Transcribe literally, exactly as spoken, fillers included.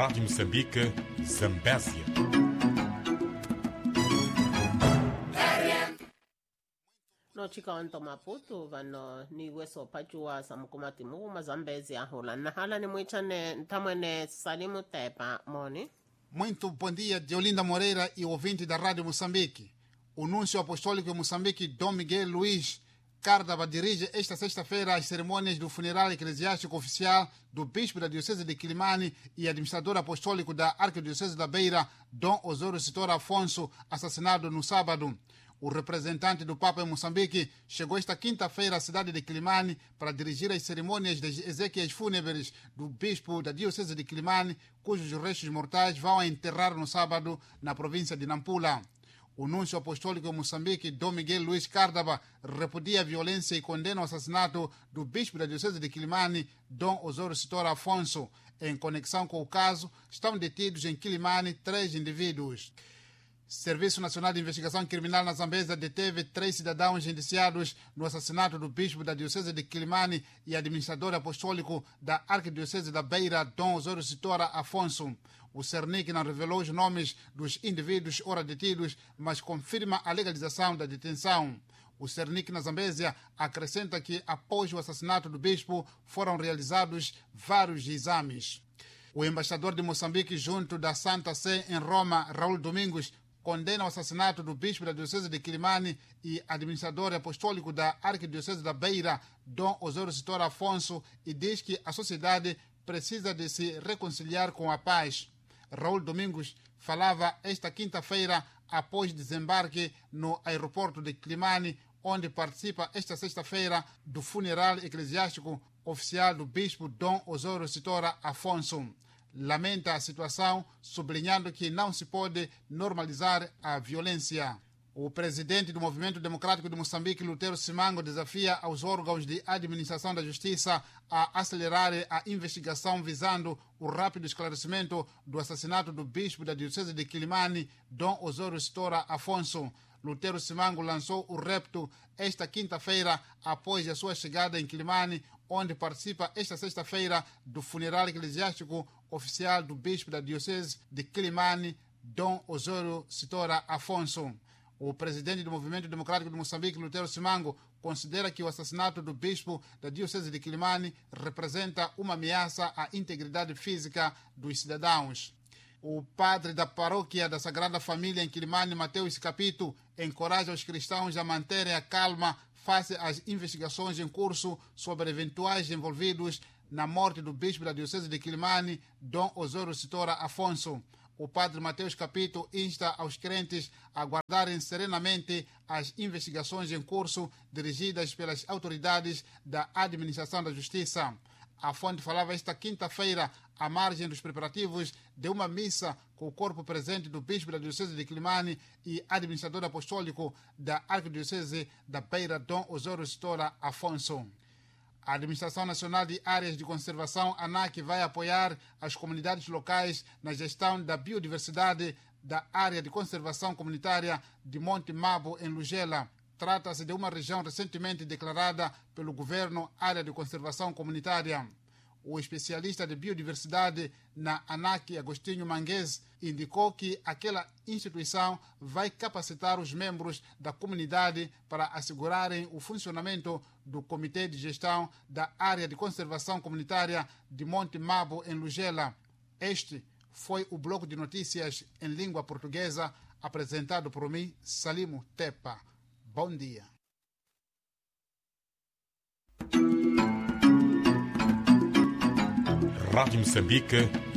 Rádio Moçambique, Zambésia. No chika onto Maputo vano ni weso pachua samukumati muuma Zambésia hula nahala ni mwichane ntamwene Salimu Tepa moni. Muito bom dia de Olinda Moreira e ouvinte da Rádio Moçambique. O Núncio Apostólico de Moçambique, Dom Miguel Luís Cárdaba, dirige esta sexta-feira as cerimônias do funeral eclesiástico oficial do Bispo da Diocese de Quilimane e administrador apostólico da Arquidiocese da Beira, Dom Osório Sitora Afonso, assassinado no sábado. O representante do Papa em Moçambique chegou esta quinta-feira à cidade de Quilimane para dirigir as cerimônias das exéquias fúnebres do Bispo da Diocese de Quilimane, cujos restos mortais vão enterrar no sábado na província de Nampula. O Núncio Apostólico em Moçambique, Dom Miguel Luís Cárdaba, repudia a violência e condena o assassinato do Bispo da Diocese de Quilimane, Dom Osório Sitora Afonso. Em conexão com o caso, estão detidos em Quilimane três indivíduos. Serviço Nacional de Investigação Criminal na Zambésia deteve três cidadãos indiciados no assassinato do Bispo da Diocese de Quilimane e administrador apostólico da Arquidiocese da Beira, Dom Osório Sitora Afonso. O Cernic não revelou os nomes dos indivíduos ora detidos, mas confirma a legalização da detenção. O Cernic na Zambésia acrescenta que, após o assassinato do bispo, foram realizados vários exames. O embaixador de Moçambique junto da Santa Sé em Roma, Raul Domingos, condena o assassinato do bispo da Diocese de Quilimane e administrador apostólico da Arquidiocese da Beira, Dom Osório Sitora Afonso, e diz que a sociedade precisa de se reconciliar com a paz. Raul Domingos falava esta quinta-feira após desembarque no aeroporto de Quilimane, onde participa esta sexta-feira do funeral eclesiástico oficial do bispo Dom Osório Sitora Afonso. Lamenta a situação, sublinhando que não se pode normalizar a violência. O presidente do Movimento Democrático de Moçambique, Lutero Simango, desafia aos órgãos de administração da justiça a acelerar a investigação visando o rápido esclarecimento do assassinato do bispo da Diocese de Quilimane, Dom Osório Sitora Afonso. Lutero Simango lançou o repto esta quinta-feira após a sua chegada em Quilimane, onde participa esta sexta-feira do funeral eclesiástico oficial do bispo da Diocese de Quilimane, Dom Osório Sitora Afonso. O presidente do Movimento Democrático de Moçambique, Lutero Simango, considera que o assassinato do bispo da Diocese de Quilimane representa uma ameaça à integridade física dos cidadãos. O padre da paróquia da Sagrada Família em Quilimane, Mateus Capito, encoraja os cristãos a manterem a calma face às investigações em curso sobre eventuais envolvidos na morte do bispo da Diocese de Quilimane, Dom Osório Sitora Afonso. O padre Mateus Capito insta aos crentes a guardarem serenamente as investigações em curso dirigidas pelas autoridades da administração da justiça. A fonte falava esta quinta-feira à margem dos preparativos de uma missa com o corpo presente do bispo da Diocese de Quilimane e administrador apostólico da Arquidiocese da Beira, Dom Osório Sitora Afonso. A Administração Nacional de Áreas de Conservação, ANAC, vai apoiar as comunidades locais na gestão da biodiversidade da área de conservação comunitária de Monte Mabo, em Lugela. Trata-se de uma região recentemente declarada pelo governo área de conservação comunitária. O especialista de biodiversidade na ANAC, Agostinho Manguese, indicou que aquela instituição vai capacitar os membros da comunidade para assegurarem o funcionamento do Comitê de Gestão da Área de Conservação Comunitária de Monte Mabo, em Lugela. Este foi o bloco de notícias em língua portuguesa apresentado por mim, Salimu Tepa. Bom dia. Rádio Moçambique,